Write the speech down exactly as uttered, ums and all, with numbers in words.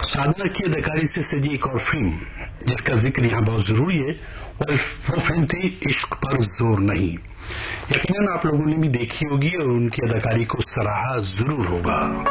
साधना की अदाकारी से सजी एक और फिल्म जिसका जिक्र यहाँ बहुत जरूरी है, वो फिल्म थी इश्क पर जोर नहीं। यकीनन आप लोगों ने भी देखी होगी और उनकी अदाकारी को सराहा जरूर होगा।